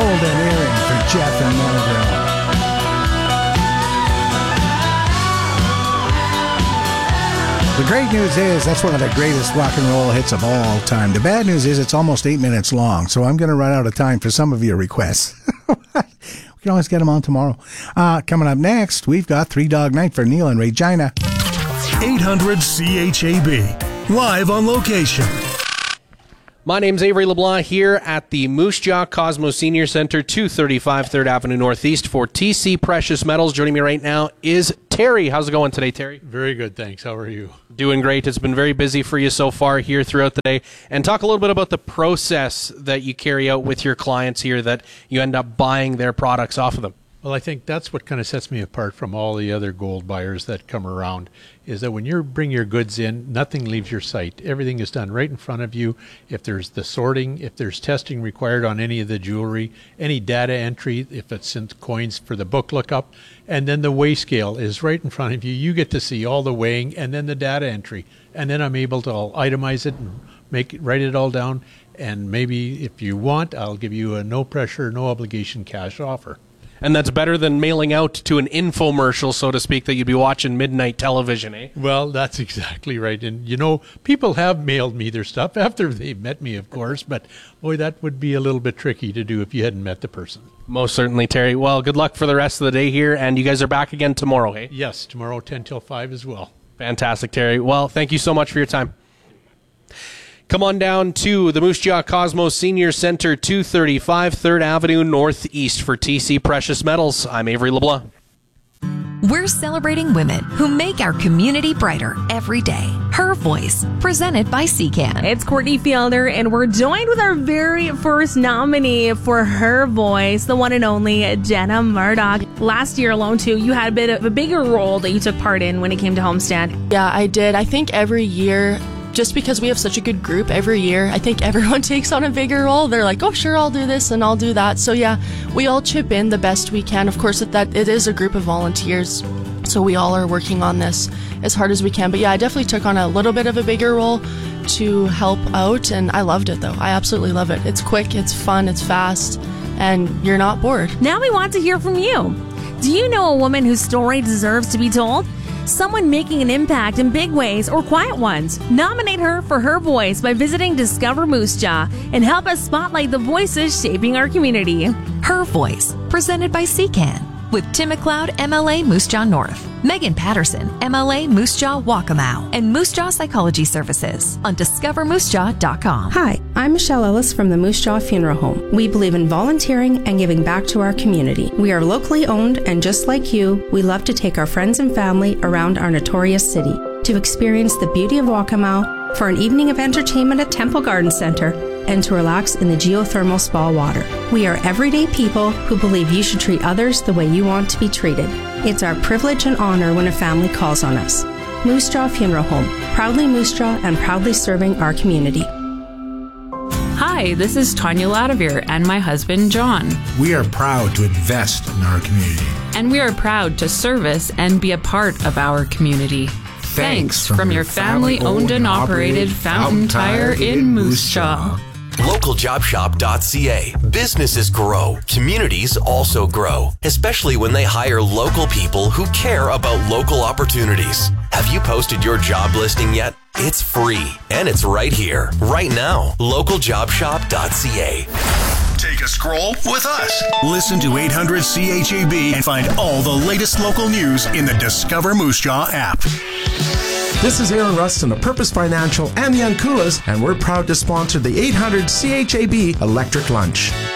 Golden Earring for Jeff and Melville. The great news is that's one of the greatest rock and roll hits of all time. The bad news is it's almost 8 minutes long, so I'm going to run out of time for some of your requests. We can always get them on tomorrow. Coming up next, we've got Three Dog Night for Neil and Regina. 800 CHAB, live on location. My name's Avery LeBlanc here at the Moose Jaw Cosmos Senior Center, 235 3rd Avenue Northeast for TC Precious Metals. Joining me right now is Terry. How's it going today, Terry? Very good, thanks. How are you? Doing great. It's been very busy for you so far here throughout the day. And talk a little bit about the process that you carry out with your clients here, that you end up buying their products off of them. Well, I think that's what kind of sets me apart from all the other gold buyers that come around, is that when you bring your goods in, nothing leaves your site. Everything is done right in front of you. If there's the sorting, if there's testing required on any of the jewelry, any data entry, if it's in coins for the book lookup, and then the weigh scale is right in front of you. You get to see all the weighing and then the data entry. And then I'm able to itemize it and write it all down. And maybe if you want, I'll give you a no pressure, no obligation cash offer. And that's better than mailing out to an infomercial, so to speak, that you'd be watching midnight television, eh? Well, that's exactly right. And, you know, people have mailed me their stuff after they've met me, of course. But, boy, that would be a little bit tricky to do if you hadn't met the person. Most certainly, Terry. Well, good luck for the rest of the day here. And you guys are back again tomorrow, eh? Yes, tomorrow 10 till 5 as well. Fantastic, Terry. Well, thank you so much for your time. Come on down to the Moose Jaw Cosmos Senior Center, 235 3rd Avenue Northeast for TC Precious Metals. I'm Avery LeBlanc. We're celebrating women who make our community brighter every day. Her Voice, presented by CCAN. It's Courtney Fielder, and we're joined with our very first nominee for Her Voice, the one and only Jenna Murdoch. Last year alone, too, you had a bit of a bigger role that you took part in when it came to Homestead. Yeah, I did. I think every year, just because we have such a good group every year, I think everyone takes on a bigger role. They're like, oh, sure, I'll do this and I'll do that. So yeah, we all chip in the best we can. Of course, that it is a group of volunteers, so we all are working on this as hard as we can. But yeah, I definitely took on a little bit of a bigger role to help out, and I loved it, though. I absolutely love it. It's quick, it's fun, it's fast, and you're not bored. Now we want to hear from you. Do you know a woman whose story deserves to be told? Someone making an impact in big ways or quiet ones. Nominate her for Her Voice by visiting Discover Moose Jaw and help us spotlight the voices shaping our community. Her Voice, presented by CCAN. With Tim McLeod, MLA Moose Jaw North, Megan Patterson, MLA Moose Jaw Waccamaw, and Moose Jaw Psychology Services on discovermoosejaw.com. Hi, I'm Michelle Ellis from the Moose Jaw Funeral Home. We believe in volunteering and giving back to our community. We are locally owned, and just like you, we love to take our friends and family around our notorious city to experience the beauty of Waccamaw, for an evening of entertainment at Temple Garden Center, and to relax in the geothermal spa water. We are everyday people who believe you should treat others the way you want to be treated. It's our privilege and honor when a family calls on us. Moose Jaw Funeral Home, proudly Moose Jaw and proudly serving our community. Hi, this is Tanya Ladavir and my husband, John. We are proud to invest in our community. And we are proud to service and be a part of our community. Thanks from your family-owned and operated Fountain Tire in Moose Jaw. LocalJobShop.ca. Businesses grow. Communities also grow, especially when they hire local people who care about local opportunities. Have you posted your job listing yet? It's free, and it's right here, right now. LocalJobShop.ca. Take a scroll with us. Listen to 800 CHAB and find all the latest local news in the Discover Moose Jaw app. This is Aaron Rustin of Purpose Financial and the Ankulas, and we're proud to sponsor the 800 CHAB Electric Lunch.